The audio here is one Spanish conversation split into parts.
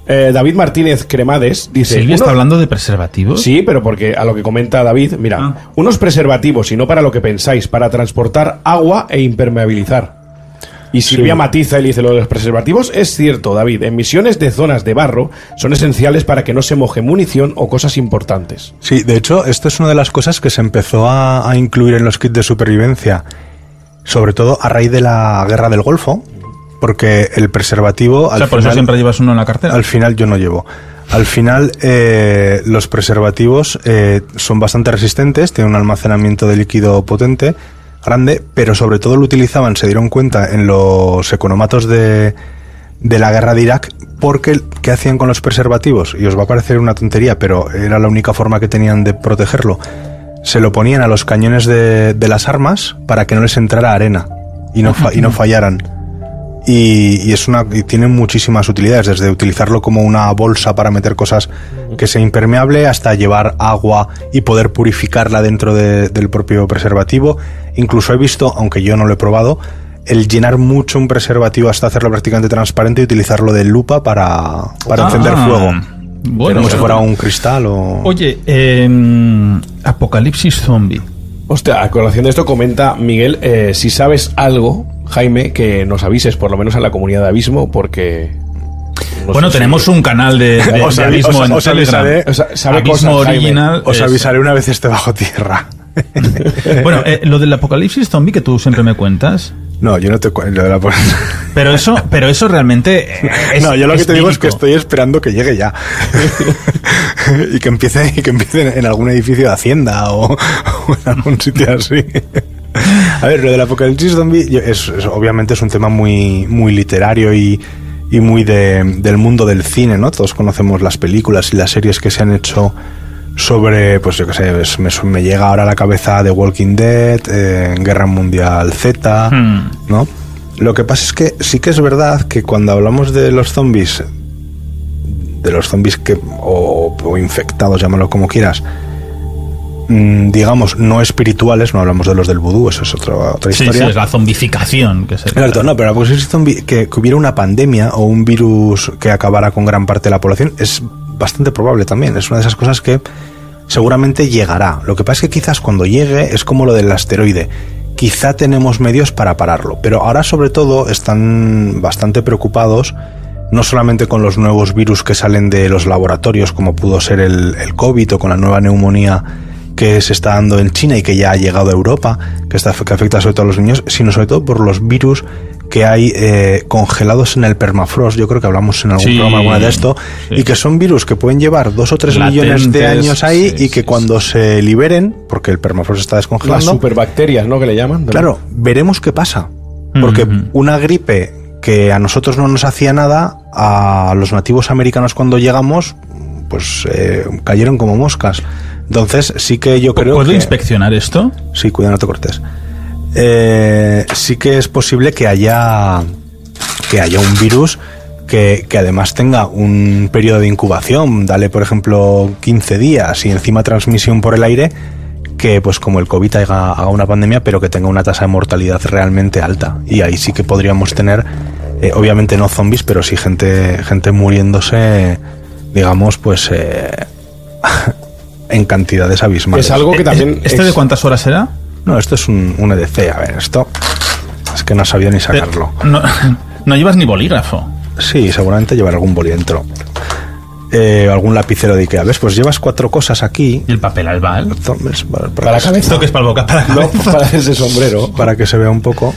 David Martínez Cremades dice... ¿Silvia está hablando de preservativos? Sí, pero porque a lo que comenta David, mira, unos preservativos, y no para lo que pensáis, para transportar agua e impermeabilizar. Y Silvia matiza y dice, lo de los preservativos es cierto, David, emisiones de zonas de barro son esenciales para que no se moje munición o cosas importantes. Sí, de hecho, esto es una de las cosas que se empezó a incluir en los kits de supervivencia, sobre todo a raíz de la guerra del Golfo, porque el preservativo... O sea, por eso siempre llevas uno en la cartera. Al final yo no llevo. Al final, los preservativos son bastante resistentes, tienen un almacenamiento de líquido potente, grande, pero sobre todo lo utilizaban, se dieron cuenta en los economatos de la guerra de Irak, porque ¿qué hacían con los preservativos? Y os va a parecer una tontería, pero era la única forma que tenían de protegerlo. Se lo ponían a los cañones de las armas para que no les entrara arena y no fallaran. Y tiene muchísimas utilidades, desde utilizarlo como una bolsa para meter cosas que sea impermeable, hasta llevar agua y poder purificarla dentro del propio preservativo. Incluso he visto, aunque yo no lo he probado, el llenar mucho un preservativo hasta hacerlo prácticamente transparente y utilizarlo de lupa para encender fuego. Bueno, como si fuera un cristal o... Oye, apocalipsis zombie. Hostia, a colación de esto comenta Miguel, si sabes algo, Jaime, que nos avises, por lo menos en la comunidad de Abismo, porque... Bueno, tenemos un canal de Abismo en Telegram. Abismo original. Os avisaré una vez esté bajo tierra. Bueno, lo del apocalipsis zombie que tú siempre me cuentas... No, yo no te cuento. Pero eso realmente es, no, yo lo que te digo es verídico. que estoy esperando que llegue ya. y que empiece en algún edificio de Hacienda o en algún sitio así. A ver, lo del apocalipsis zombie obviamente es un tema muy, muy literario y muy del mundo del cine, ¿no? Todos conocemos las películas y las series que se han hecho sobre, pues yo qué sé, me llega ahora a la cabeza The Walking Dead, Guerra Mundial Z, ¿no? Lo que pasa es que sí que es verdad que cuando hablamos de los zombies que o infectados, llámalo como quieras, digamos, no espirituales, no hablamos de los del vudú, eso es otra historia. Sí, es la zombificación. Claro, no, pero pues que hubiera una pandemia o un virus que acabara con gran parte de la población es bastante probable también. Es una de esas cosas que seguramente llegará. Lo que pasa es que quizás cuando llegue es como lo del asteroide. Quizá tenemos medios para pararlo, pero ahora sobre todo están bastante preocupados no solamente con los nuevos virus que salen de los laboratorios, como pudo ser el COVID o con la nueva neumonía que se está dando en China y que ya ha llegado a Europa, que afecta sobre todo a los niños, sino sobre todo por los virus que hay congelados en el permafrost. Yo creo que hablamos en algún programa alguna de esto, y que son virus que pueden llevar 2 o 3 millones de años ahí, y que cuando se liberen, porque el permafrost está descongelando... Las superbacterias, ¿no?, que le llaman. Claro, veremos qué pasa. Porque una gripe que a nosotros no nos hacía nada, a los nativos americanos cuando llegamos, pues cayeron como moscas. Entonces sí que yo creo ¿Puedo inspeccionar esto? Sí, cuidado, no te cortes. Sí que es posible que haya un virus que además tenga un periodo de incubación, dale por ejemplo 15 días y encima transmisión por el aire, que pues como el COVID haga una pandemia, pero que tenga una tasa de mortalidad realmente alta. Y ahí sí que podríamos tener, obviamente no zombies, pero sí gente muriéndose, digamos, pues en cantidades abismales. Es algo que también... ¿Este de cuántas horas será? No, esto es un EDC. A ver, esto es que no sabía ni sacarlo. No llevas ni bolígrafo. Sí, seguramente llevar algún boli dentro. Algún lapicero de Ikea. ¿Ves? Pues llevas 4 cosas aquí. ¿Y el papel albal? Para la cabeza. ¿Esto que es para el boca? Para la cabeza. No, para ese sombrero. Para que se vea un poco.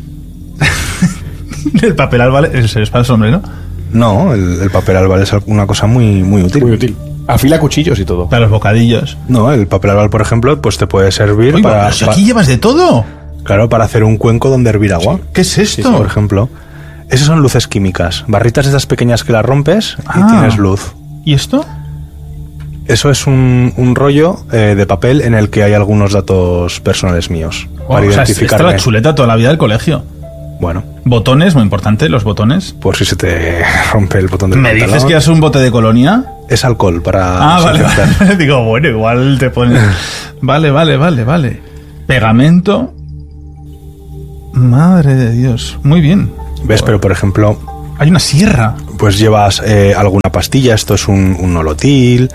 ¿El papel albal es para el sombrero? No, el papel albal es una cosa muy, muy útil. Muy útil. Afila cuchillos y todo. Para los bocadillos. No, el papel albal, por ejemplo, pues te puede servir para... Pero aquí llevas de todo. Claro, para hacer un cuenco donde hervir agua. ¿Qué es esto? Sí, por ejemplo. Esas son luces químicas. Barritas estas pequeñas que las rompes y tienes luz. ¿Y esto? Eso es un rollo de papel en el que hay algunos datos personales míos. Para identificarme. Esta es la chuleta toda la vida del colegio. Bueno. Botones, muy importante, los botones. Por si se te rompe el botón del pantalón. ¿Me dices que es un bote de colonia? Es alcohol para... vale. Digo, bueno, igual te pones... Vale. Pegamento. Madre de Dios. Muy bien. ¿Ves? Pero, por ejemplo... Hay una sierra. pues llevas alguna pastilla. Esto es un nolotil.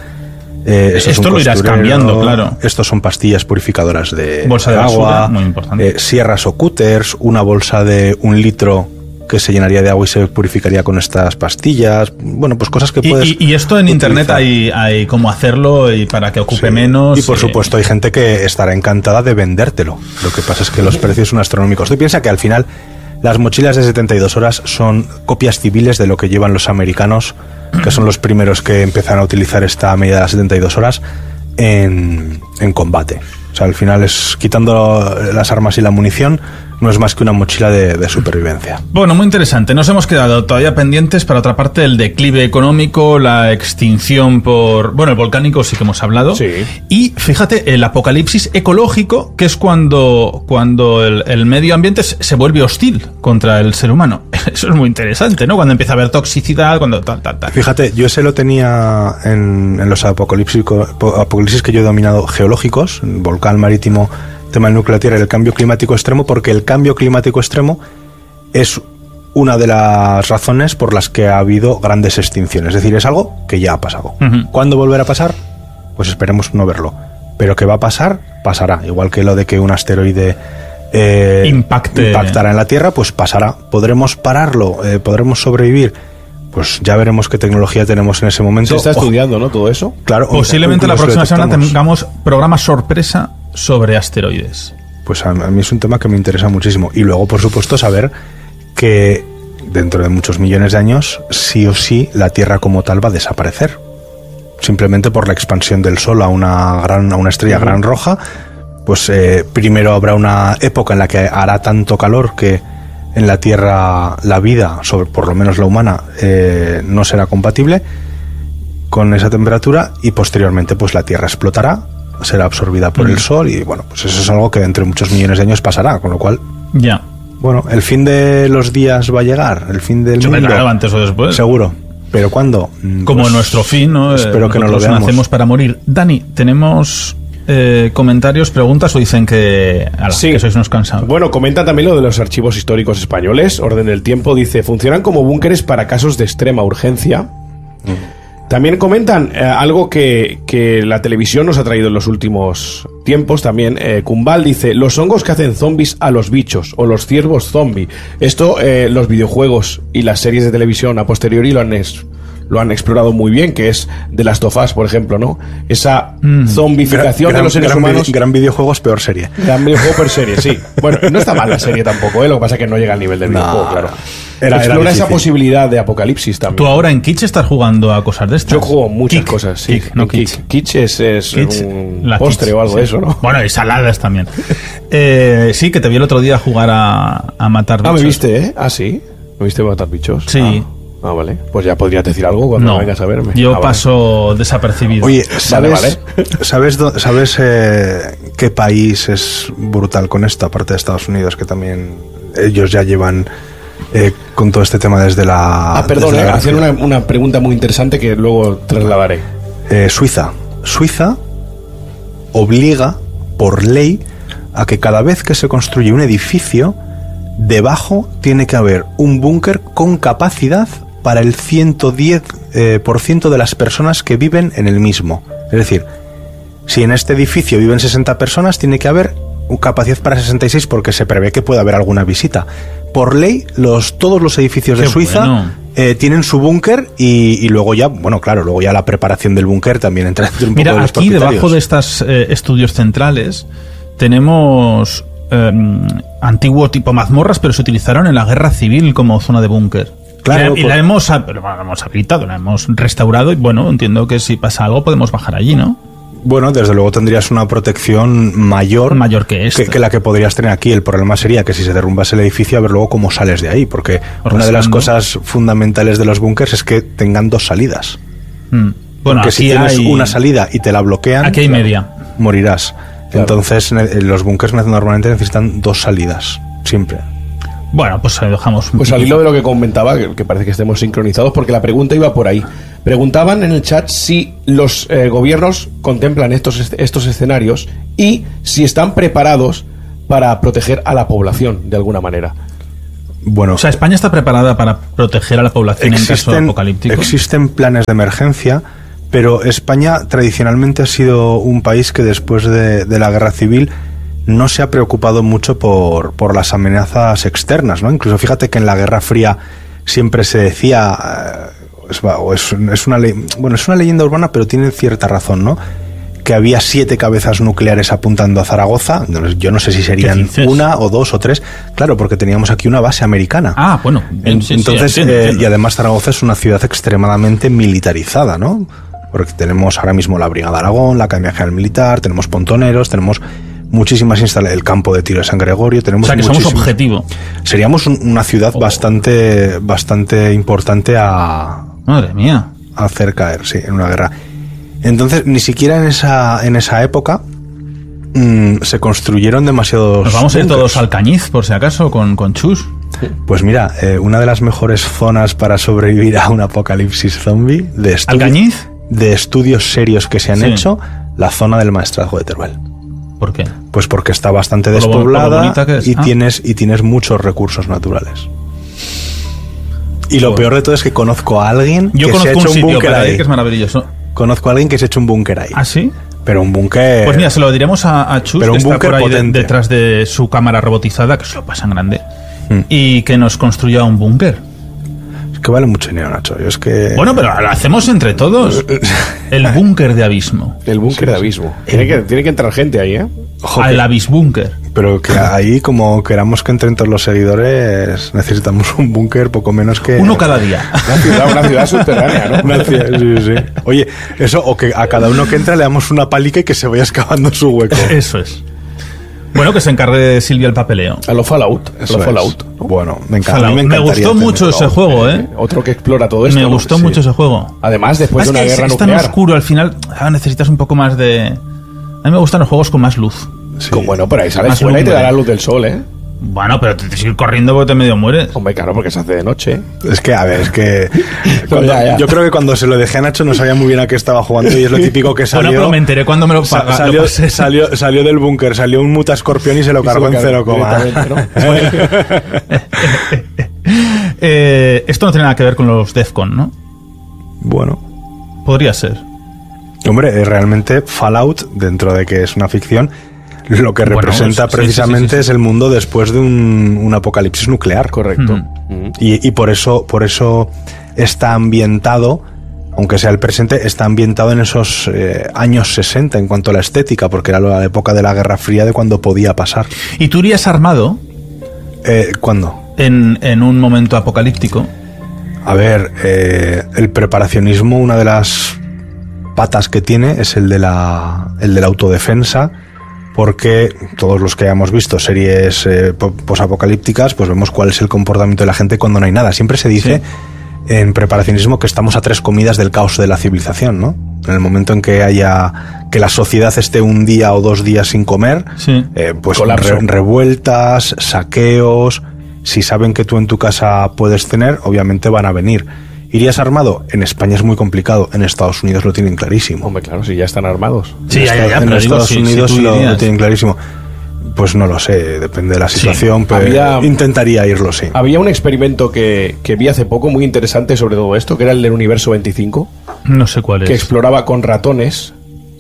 Esto lo irás cambiando, claro. Estos son pastillas purificadoras de bolsa de agua, basura, muy importante. sierras o cúters, una bolsa de 1 litro que se llenaría de agua y se purificaría con estas pastillas. Bueno, pues cosas que puedes y esto en utilizar. internet hay cómo hacerlo y para que ocupe menos. Y por supuesto hay gente que estará encantada de vendértelo. Lo que pasa es que los precios son astronómicos. Tú piensas que al final las mochilas de 72 horas son copias civiles de lo que llevan los americanos, que son los primeros que empiezan a utilizar esta medida de las 72 horas en combate. O sea, al final es, quitando las armas y la munición, no es más que una mochila de supervivencia. Bueno, muy interesante. Nos hemos quedado todavía pendientes, para otra parte, el declive económico, la extinción por... Bueno, el volcánico sí que hemos hablado. Sí. Y, fíjate, el apocalipsis ecológico, que es cuando el medio ambiente se vuelve hostil contra el ser humano. Eso es muy interesante, ¿no? Cuando empieza a haber toxicidad, cuando tal. Fíjate, yo ese lo tenía en los apocalipsis que yo he dominado geológicos, el volcán marítimo, tema del núcleo de la Tierra y el cambio climático extremo, porque el cambio climático extremo es una de las razones por las que ha habido grandes extinciones. Es decir, es algo que ya ha pasado. Uh-huh. ¿Cuándo volverá a pasar? Pues esperemos no verlo. Pero que va a pasar, pasará. Igual que lo de que un asteroide impactará en la Tierra, pues pasará. ¿Podremos pararlo? ¿Podremos sobrevivir? Pues ya veremos qué tecnología tenemos en ese momento. Se está estudiando, ¿no? Todo eso. Claro. Posiblemente la próxima semana tengamos programa sorpresa sobre asteroides. Pues a mí es un tema que me interesa muchísimo. Y luego, por supuesto, saber que dentro de muchos millones de años, sí o sí, la Tierra como tal va a desaparecer. Simplemente por la expansión del Sol a una estrella gran roja. Pues primero habrá una época en la que hará tanto calor que en la Tierra la vida, por lo menos la humana, no será compatible con esa temperatura, y posteriormente pues la Tierra explotará, será absorbida por el Sol, y bueno, pues eso es algo que dentro de muchos millones de años pasará, con lo cual ya. Bueno, el fin de los días va a llegar, el fin del mundo. Claro, antes o después. Seguro. ¿Pero cuándo? Como pues, nuestro fin, ¿no? Espero que no lo veamos. Nacemos para morir. Dani, ¿tenemos comentarios, preguntas, o dicen que sois unos cansados? Bueno, comenta también lo de los archivos históricos españoles. Orden del Tiempo dice: funcionan como búnkeres para casos de extrema urgencia. También comentan algo que la televisión nos ha traído en los últimos tiempos también. Kumbal dice: los hongos que hacen zombies a los bichos, o los ciervos zombie. Esto los videojuegos y las series de televisión a posteriori lo han explorado muy bien, que es The Last of Us, por ejemplo, ¿no? Esa zombificación de los seres humanos. Gran videojuego es peor serie. Gran videojuego, peor serie, sí. Bueno, no está mal la serie tampoco, lo que pasa es que no llega al nivel del videojuego, claro. Explora esa posibilidad de apocalipsis también. ¿Tú ahora en Kitsch estás jugando a cosas de estas? Yo juego muchas cosas, sí. Kik, no Kitsch. Kitsch es un postre Kitsch, o algo de eso, ¿no? Bueno, y saladas también. Sí, que te vi el otro día jugar a matar bichos. Ah, ¿me viste, eh? Ah, ¿sí? ¿Me viste matar bichos? Sí. Ah, vale. Pues ya podrías decir algo cuando vengas a verme. Yo paso desapercibido. Oye, ¿sabes qué país es brutal con esto? Aparte de Estados Unidos, que también ellos ya llevan con todo este tema desde la... perdón, hacían una pregunta muy interesante que luego trasladaré. Suiza. Suiza obliga por ley a que cada vez que se construye un edificio, debajo tiene que haber un búnker con capacidad para el 110% de las personas que viven en el mismo. Es decir, si en este edificio viven 60 personas, tiene que haber capacidad para 66 porque se prevé que pueda haber alguna visita. Por ley, todos los edificios de Suiza tienen su búnker y luego ya, bueno, claro, luego ya la preparación del búnker también entra dentro un poco de los aquí debajo de estos estudios centrales tenemos antiguo tipo mazmorras, pero se utilizaron en la guerra civil como zona de búnker. Claro, y la hemos habilitado, la hemos restaurado, y bueno, entiendo que si pasa algo podemos bajar allí, ¿no? Bueno, desde luego tendrías una protección mayor que esta. Que la que podrías tener aquí. El problema sería que si se derrumbas el edificio, a ver luego cómo sales de ahí, porque una de las cosas fundamentales de los búnkers es que tengan dos salidas. Bueno, porque si tienes una salida y te la bloquean, aquí hay media, morirás. Claro. Entonces los búnkers normalmente necesitan dos salidas, siempre. Bueno, pues dejamos. Pues al hilo de lo que comentaba, que parece que estemos sincronizados, porque la pregunta iba por ahí. Preguntaban en el chat si los gobiernos contemplan estos escenarios y si están preparados para proteger a la población de alguna manera. Bueno, o sea, España está preparada para proteger a la población en caso apocalíptico. Existen planes de emergencia, pero España tradicionalmente ha sido un país que después de la guerra civil no se ha preocupado mucho por las amenazas externas, ¿no? Incluso fíjate que en la Guerra Fría siempre se decía, es una leyenda urbana, pero tiene cierta razón, ¿no? Que había 7 cabezas nucleares apuntando a Zaragoza. Yo no sé si serían 1 o 2 o 3. Claro, porque teníamos aquí una base americana. Ah, bueno. Entonces, entiendo. Y además Zaragoza es una ciudad extremadamente militarizada, ¿no? Porque tenemos ahora mismo la Brigada Aragón, la Academia General Militar, tenemos pontoneros, tenemos muchísimas instalaciones, el campo de tiro de San Gregorio, tenemos, o sea, que somos objetivo. Seríamos una ciudad bastante importante Madre mía. a hacer caer, sí, en una guerra. Entonces, ni siquiera en esa época se construyeron demasiados... Nos vamos a ir todos al Cañiz, por si acaso, con Chus. Pues mira, una de las mejores zonas para sobrevivir a un apocalipsis zombie ¿Al Cañiz? De estudios serios que se han hecho, la zona del Maestrazgo de Teruel. ¿Por qué? Pues porque está bastante despoblada y tienes muchos recursos naturales. Y lo peor de todo es que conozco a alguien que se ha hecho un búnker ahí. Que es maravilloso. Conozco a alguien que se ha hecho un búnker ahí. ¿Ah, sí? Pero un búnker... Pues mira, se lo diremos a Chus, pero que un está por ahí potente. detrás de su cámara robotizada, que se lo pasan grande, y que nos construya un búnker. Es que vale mucho dinero, Nacho. Es que... Bueno, pero lo hacemos entre todos. El búnker de abismo. El búnker de abismo. Tiene que entrar gente ahí, ¿eh? Al abisbúnker. Pero que ahí, como queramos que entren todos los seguidores, necesitamos un búnker poco menos que... Uno cada día. Una ciudad subterránea, ¿no? Sí. Oye, eso, o que a cada uno que entra le damos una palica y que se vaya excavando su hueco. Eso es. Bueno, que se encargue Silvia el papeleo. A lo Fallout. ¿No? Bueno, me encanta. Me gustó mucho ese juego, ¿eh? Otro que explora todo esto. Me gustó mucho ese juego. Además, después de una guerra nuclear. Es tan oscuro, al final necesitas un poco más de... A mí me gustan los juegos con más luz. Sí. Bueno, pero ahí sales fuera y te da la luz del sol, ¿eh? Bueno, pero te tienes que ir corriendo porque te medio mueres. Hombre, claro, porque se hace de noche. Es que, a ver, yo creo que cuando se lo dejé a Nacho no sabía muy bien a qué estaba jugando y es lo típico que salió... Bueno, pero me enteré cuando me lo paga. Salió del búnker, salió un mutascorpión y se lo cargó en 0, ¿no? Esto no tiene nada que ver con los Defcon, ¿no? Bueno. Podría ser. Hombre, realmente Fallout, dentro de que es una ficción... Lo que representa precisamente es el mundo después de un apocalipsis nuclear. Correcto. Y por eso está ambientado, aunque sea el presente, está ambientado en esos años 60 en cuanto a la estética, porque era la época de la Guerra Fría, de cuando podía pasar. ¿Y tú irías armado? ¿Cuándo? En un momento apocalíptico. A ver, el preparacionismo, una de las patas que tiene es el de la autodefensa, porque todos los que hayamos visto series posapocalípticas, pues vemos cuál es el comportamiento de la gente cuando no hay nada. Siempre se dice en preparacionismo que estamos a 3 comidas del caos de la civilización, ¿no? En el momento en que que la sociedad esté un día o 2 días sin comer, pues revueltas, saqueos. Si saben que tú en tu casa puedes tener, obviamente van a venir. ¿Irías armado? En España es muy complicado. En Estados Unidos lo tienen clarísimo. Hombre, claro, si ya están armados. Sí, en Estados Unidos lo tienen clarísimo. Pues no lo sé, depende de la situación, pero intentaría irlo, sí. Había un experimento que vi hace poco muy interesante sobre todo esto, que era el del Universo 25. No sé cuál es. Que exploraba con ratones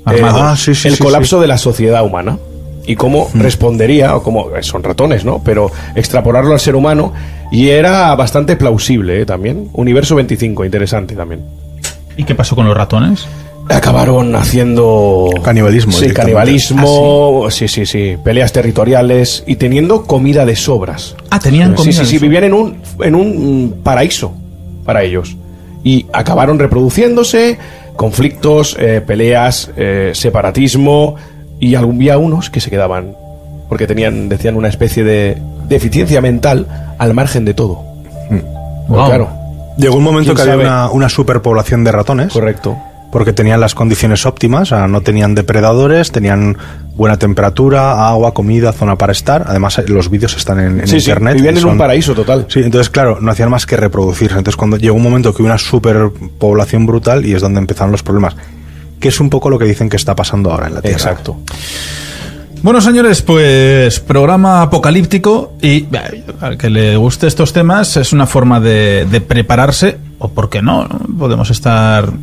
el colapso de la sociedad humana. Y cómo respondería, o cómo son ratones, ¿no? Pero extrapolarlo al ser humano, y era bastante plausible, también. Universo 25, interesante también. ¿Y qué pasó con los ratones? Acabaron haciendo... Canibalismo. Sí, canibalismo, sí. Peleas territoriales y teniendo comida de sobras. Tenían comida de sobras. Sí, vivían en un paraíso para ellos. Y acabaron reproduciéndose, conflictos, peleas, separatismo... Y había unos que se quedaban porque decían una especie de deficiencia mental al margen de todo. Wow. Claro. Llegó un momento que había una superpoblación de ratones. Correcto. Porque tenían las condiciones óptimas, no tenían depredadores, tenían buena temperatura, agua, comida, zona para estar. Además, los vídeos están en internet. Vivían en un paraíso total. Sí, entonces, claro, no hacían más que reproducirse. Entonces, cuando llegó un momento que hubo una superpoblación brutal y es donde empezaron los problemas. Que es un poco lo que dicen que está pasando ahora en la Tierra. Exacto. Bueno, señores, pues programa apocalíptico y al que le guste estos temas es una forma de prepararse, o por qué no, podemos estar